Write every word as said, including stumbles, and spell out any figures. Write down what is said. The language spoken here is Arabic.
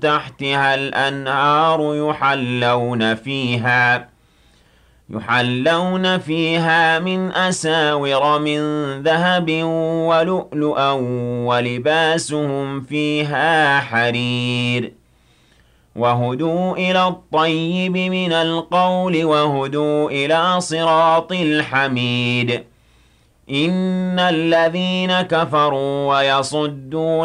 تحتها الأنهار يحلون فيها يحلون فيها من أساور من ذهب ولؤلؤا ولباسهم فيها حرير وهدوا إلى الطيب من القول وهدوا إلى صراط الحميد إن الذين كفروا ويصدون